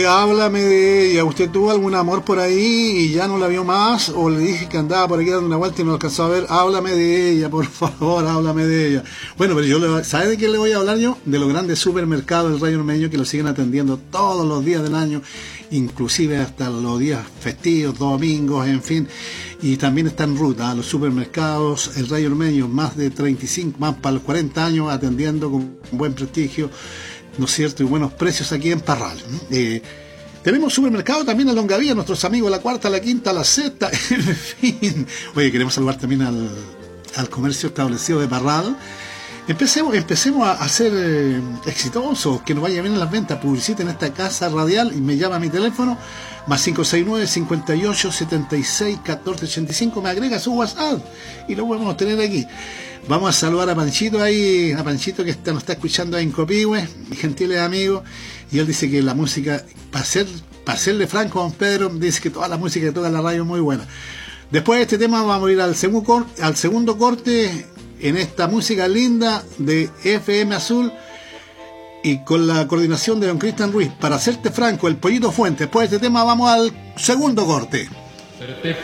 háblame de ella. ¿Usted tuvo algún amor por ahí y ya no la vio más? ¿O le dije que andaba por aquí dando una vuelta y no alcanzó a ver? Háblame de ella, por favor, háblame de ella. Bueno, pero ¿sabe de qué le voy a hablar yo? De los grandes supermercados del Rayo Ormeño que lo siguen atendiendo todos los días del año, inclusive hasta los días festivos, domingos, en fin. Y también está en ruta los supermercados, el Rayo Ormeño, más de 35, más para los 40 años, atendiendo con buen prestigio, ¿no es cierto? Y buenos precios aquí en Parral. Tenemos supermercado también en Longaví, nuestros amigos la Cuarta, la Quinta, la Sexta, en fin. Oye, queremos saludar también al comercio establecido de Parral. Empecemos a ser exitosos, que nos vaya bien en las ventas. Publiciten esta casa radial y me llama a mi teléfono, más 569-5876-1485. Me agrega su WhatsApp y lo podemos tener aquí. Vamos a saludar a Panchito ahí, a Panchito que nos está escuchando ahí en Copihue, mi gentiles amigos, y él dice que la música, para serle franco a don Pedro, dice que toda la música que toca en la radio es muy buena. Después de este tema vamos a ir al segundo corte en esta música linda de FM Azul y con la coordinación de don Cristian Ruiz. Para serte franco, el Pollito Fuente. Después de este tema vamos al segundo corte. Serte